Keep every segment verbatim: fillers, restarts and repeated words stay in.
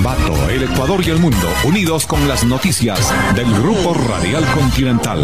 Ambato, el Ecuador y el mundo, unidos con las noticias del Grupo Radial Continental.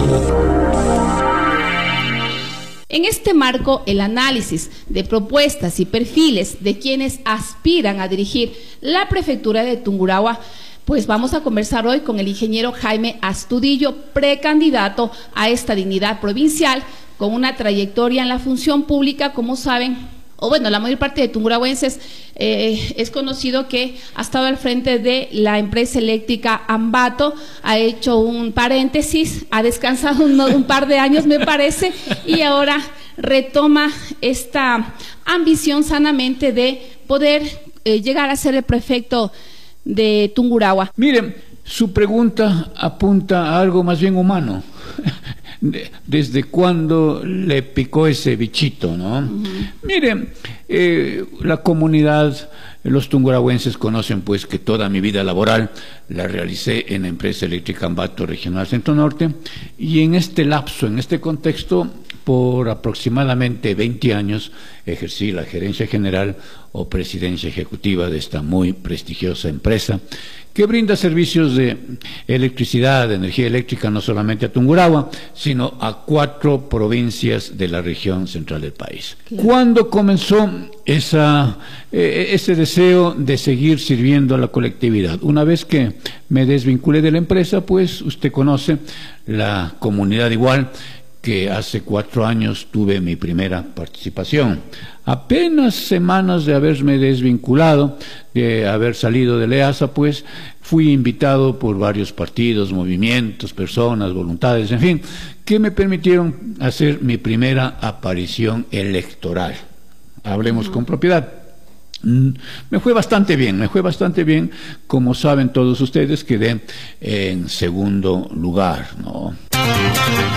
En este marco, el análisis de propuestas y perfiles de quienes aspiran a dirigir la prefectura de Tungurahua, pues vamos a conversar hoy con el ingeniero Jaime Astudillo, precandidato a esta dignidad provincial, con una trayectoria en la función pública, como saben, o bueno, la mayor parte de tungurahuenses eh, es conocido que ha estado al frente de la empresa eléctrica Ambato, ha hecho un paréntesis, ha descansado un, un par de años me parece, y ahora retoma esta ambición sanamente de poder eh, llegar a ser el prefecto de Tungurahua. Miren, su pregunta apunta a algo más bien humano. ¿Desde cuándo le picó ese bichito, no? Uh-huh. Miren, eh, la comunidad, los tungurahuenses conocen pues que toda mi vida laboral la realicé en la empresa eléctrica Ambato Regional Centro Norte, y en este lapso, en este contexto, por aproximadamente veinte años ejercí la gerencia general o presidencia ejecutiva de esta muy prestigiosa empresa que brinda servicios de electricidad, de energía eléctrica, no solamente a Tungurahua, sino a cuatro provincias de la región central del país. Claro. ¿Cuándo comenzó esa, eh, ese deseo de seguir sirviendo a la colectividad? Una vez que me desvinculé de la empresa, pues usted conoce la comunidad igual, que hace cuatro años tuve mi primera participación. Apenas semanas de haberme desvinculado, de haber salido de la E A S A, pues fui invitado por varios partidos, movimientos, personas, voluntades, en fin, que me permitieron hacer mi primera aparición electoral. Hablemos uh-huh. con propiedad. Me fue bastante bien, me fue bastante bien, como saben todos ustedes, quedé en segundo lugar, ¿no?